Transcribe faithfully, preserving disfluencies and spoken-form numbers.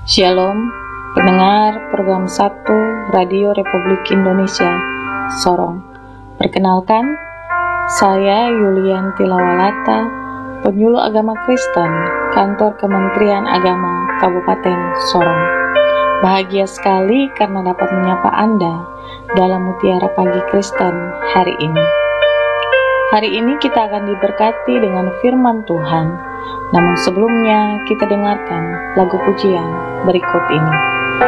Shalom, pendengar program satu Radio Republik Indonesia, Sorong. Perkenalkan, saya Yulian Tilawalata, penyuluh agama Kristen, Kantor Kementerian Agama Kabupaten Sorong. Bahagia sekali karena dapat menyapa Anda dalam Mutiara Pagi Kristen hari ini. Hari ini kita akan diberkati dengan firman Tuhan. Namun sebelumnya kita dengarkan lagu pujian berikut ini.